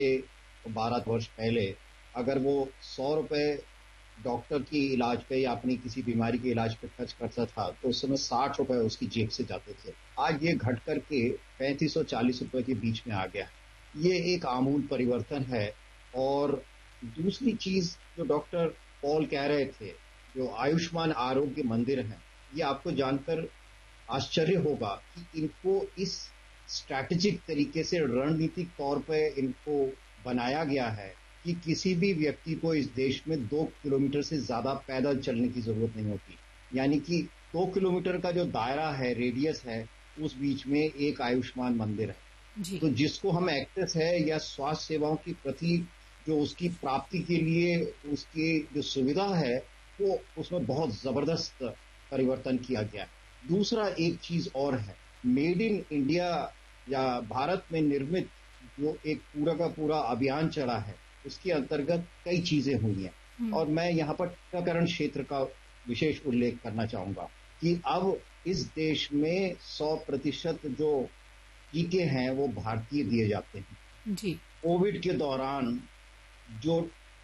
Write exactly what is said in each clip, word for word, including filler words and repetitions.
बारह वर्ष पहले अगर वो सौ रुपए डॉक्टर की इलाज पे या अपनी किसी बीमारी के इलाज पे खर्च करता था तो उस समय साठ रुपए उसकी जेब से जाते थे। आज ये घट करके पैंतीस सौ चालीस रुपए के बीच में आ गया। ये एक आमूल परिवर्तन है। और दूसरी चीज जो डॉक्टर पॉल कह रहे थे, जो आयुष्मान आरोग्य मंदिर है, ये आपको जानकर आश्चर्य होगा कि इनको इस स्ट्रैटेजिक तरीके से रणनीतिक तौर पे इनको बनाया गया है कि किसी भी व्यक्ति को इस देश में दो किलोमीटर से ज्यादा पैदल चलने की जरूरत नहीं होती। यानी कि दो किलोमीटर का जो दायरा है, रेडियस है, उस बीच में एक आयुष्मान मंदिर है। जी। तो जिसको हम एक्सेस है या स्वास्थ्य सेवाओं की प्रति जो उसकी प्राप्ति के लिए उसकी जो सुविधा है, वो उसमें बहुत जबरदस्त परिवर्तन किया गया है। दूसरा एक चीज और है, मेड इन इंडिया या भारत में निर्मित जो एक पूरा का पूरा अभियान चला है, उसके अंतर्गत कई चीजें हुई हैं। और मैं यहाँ पर टीकाकरण क्षेत्र का विशेष उल्लेख करना चाहूंगा कि अब इस देश में सौ प्रतिशत जो टीके हैं वो भारतीय दिए जाते हैं। जी। कोविड के दौरान जो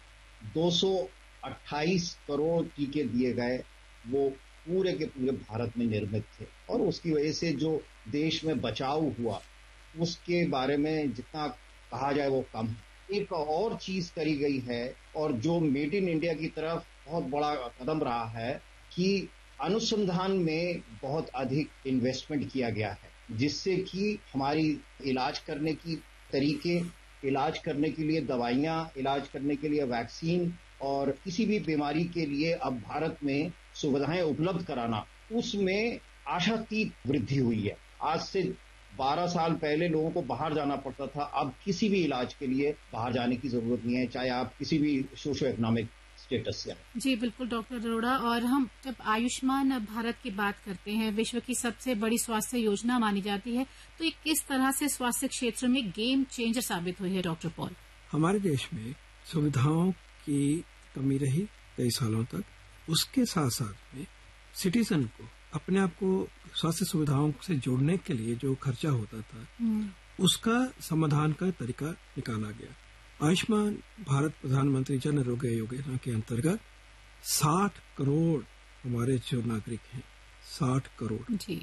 दो सौ अट्ठाईस करोड़ टीके दिए गए वो पूरे के पूरे भारत में निर्मित थे। और उसकी वजह से जो देश में बचाव हुआ उसके बारे में जितना कहा जाए वो कम है। एक और चीज करी गई है और जो मेड इन इंडिया की तरफ बहुत बड़ा कदम रहा है कि अनुसंधान में बहुत अधिक इन्वेस्टमेंट किया गया है, जिससे कि हमारी इलाज करने की तरीके, इलाज करने के लिए दवाइयां, इलाज करने के लिए वैक्सीन और किसी भी बीमारी के लिए अब भारत में सुविधाएं उपलब्ध कराना, उसमें आशातीत वृद्धि हुई है। आज से बारह साल पहले लोगों को बाहर जाना पड़ता था, अब किसी भी इलाज के लिए बाहर जाने की जरूरत नहीं है, चाहे आप किसी भी सोशो इकोनॉमिक स्टेटस से हैं। जी बिल्कुल डॉक्टर अरोड़ा। और हम जब आयुष्मान भारत की बात करते हैं, विश्व की सबसे बड़ी स्वास्थ्य योजना मानी जाती है, तो ये किस तरह से स्वास्थ्य क्षेत्र में गेम चेंजर साबित हुई है डॉक्टर पॉल? हमारे देश में सुविधाओं की कमी रही कई सालों तक, उसके साथ साथ में सिटीजन को अपने आप को स्वास्थ्य सुविधाओं से जोड़ने के लिए जो खर्चा होता था उसका समाधान का तरीका निकाला गया। आयुष्मान भारत प्रधानमंत्री जन आरोग्य योजना के अंतर्गत साठ करोड़ हमारे जो नागरिक हैं, साठ करोड़ जी,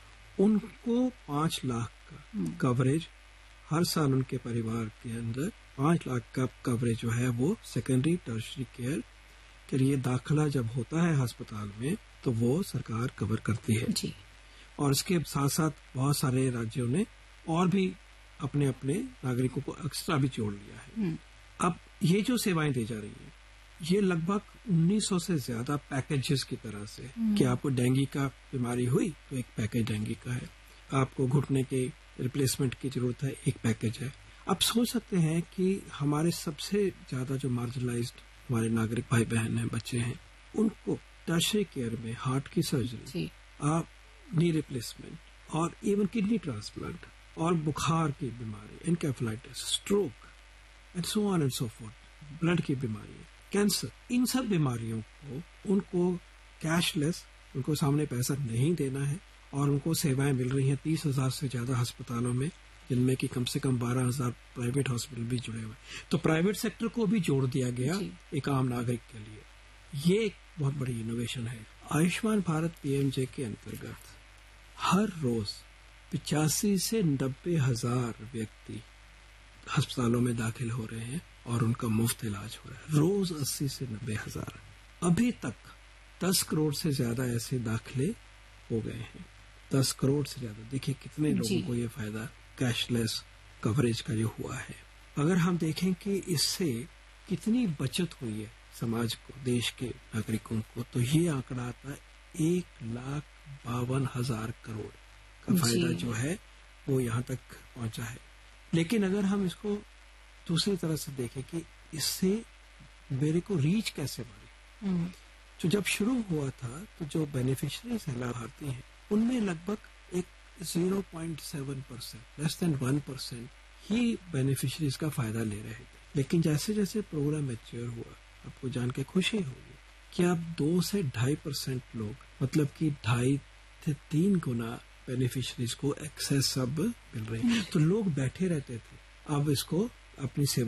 उनको पांच लाख का कवरेज हर साल उनके परिवार के अंदर पांच लाख का कवरेज जो है वो सेकेंडरी टर्शरी केयर के लिए दाखिला जब होता है अस्पताल में तो वो सरकार कवर करती है जी। और इसके साथ साथ बहुत सारे राज्यों ने और भी अपने अपने नागरिकों को एक्स्ट्रा भी जोड़ लिया है। अब ये जो सेवाएं दी जा रही हैं ये लगभग उन्नीस सौ से ज्यादा पैकेजेस की तरह से कि आपको डेंगू का बीमारी हुई तो एक पैकेज डेंगू का है, आपको घुटने के रिप्लेसमेंट की जरूरत है, एक पैकेज है। आप सोच सकते हैं कि हमारे सबसे ज्यादा जो मार्जिनलाइज्ड हमारे नागरिक भाई बहन हैं, बच्चे हैं, उनको टर्शरी केयर में हार्ट की सर्जरी, आप नी रिप्लेसमेंट और इवन किडनी ट्रांसप्लांट और बुखार की बीमारी, encephalitis, stroke and so on and so fourth, blood की बीमारी, कैंसर, इन सब बीमारियों को उनको कैशलेस, उनको सामने पैसा नहीं देना है और उनको सेवाएं मिल रही हैं तीस हजार से ज्यादा अस्पतालों में, जिनमें कि कम से कम बारह हजार प्राइवेट हॉस्पिटल भी जुड़े हुए। तो प्राइवेट सेक्टर को भी जोड़ दिया गया एक आम नागरिक के लिए। ये एक बहुत बड़ी इनोवेशन है। आयुष्मान भारत पीएमजे के अंतर्गत हर रोज पिचासी से नब्बे हजार व्यक्ति अस्पतालों में दाखिल हो रहे हैं और उनका मुफ्त इलाज हो रहा है। रोज अस्सी से नब्बे हजार। अभी तक दस करोड़ से ज्यादा ऐसे दाखिले हो गए हैं। दस करोड़ से ज्यादा। देखिए कितने लोगों को ये फायदा कैशलेस कवरेज का जो हुआ है। अगर हम देखें कि इससे कितनी बचत हुई है समाज को, देश के नागरिकों को, तो ये आंकड़ा आता है एक लाख बावन हजार करोड़ का फायदा जो है वो यहाँ तक पहुंचा है। लेकिन अगर हम इसको दूसरी तरह से देखें कि इससे मेरे को रीच कैसे बढ़ी, तो जब शुरू हुआ था तो जो बेनिफिशियरीज हैं, लाभार्थी हैं, उनमें लगभग एक zero point seven percent, less than one percent ही बेनिफिशियरीज का फायदा ले रहे थे। लेकिन जैसे जैसे प्रोग्राम मैच्योर हुआ, आपको जान के खुशी होगी कि अब दो से ढाई परसेंट लोग, मतलब कि ढाई से तीन गुना बेनिफिशियरीज को एक्सेस अब मिल रही है। तो लोग बैठे रहते थे, अब इसको अपनी सेवा